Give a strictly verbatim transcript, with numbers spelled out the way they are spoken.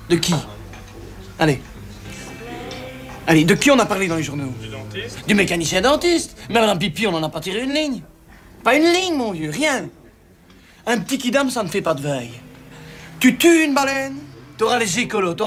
De qui? Allez. Allez, de qui on a parlé dans les journaux? Du dentiste. Du mécanicien dentiste. Mais Madame Pipi, on n'en a pas tiré une ligne. Pas une ligne, mon vieux, rien. Un petit kidam, ça ne fait pas de veille. Tu tues une baleine, t'auras les écolos, t'auras